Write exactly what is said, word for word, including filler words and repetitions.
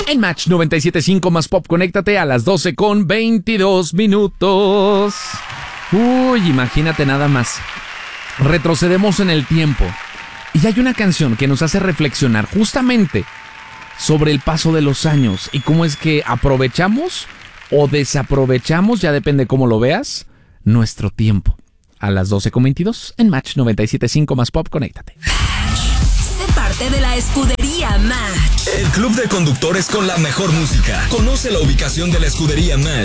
En Match noventa y siete punto cinco más Pop, conéctate a las doce con veintidós minutos. Uy, imagínate nada más. Retrocedemos en el tiempo. Y hay una canción que nos hace reflexionar justamente sobre el paso de los años y cómo es que aprovechamos o desaprovechamos, ya depende cómo lo veas, nuestro tiempo. A las doce con veintidós en Match noventa y siete punto cinco más Pop, conéctate. Sé parte de la escudería Match. El club de conductores con la mejor música. Conoce la ubicación de la escudería Match